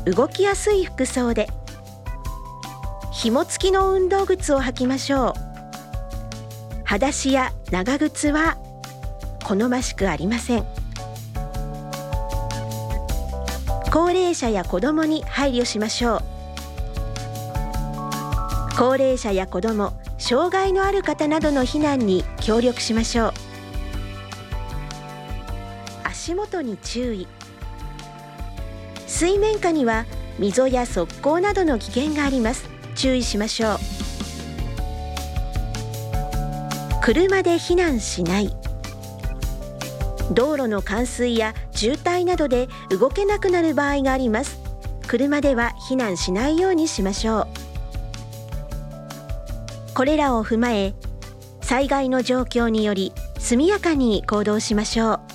動きやすい服装で。紐付きの運動靴を履きましょう。裸足や長靴は好ましくありません。高齢者や子どもに配慮しましょう。高齢者や子ども、障害のある方などの避難に協力しましょう。足元に注意。水面下には溝や側溝などの危険があります。注意しましょう。車で避難しない。道路の冠水や渋滞などで動けなくなる場合があります。車では避難しないようにしましょう。これらを踏まえ、災害の状況により速やかに行動しましょう。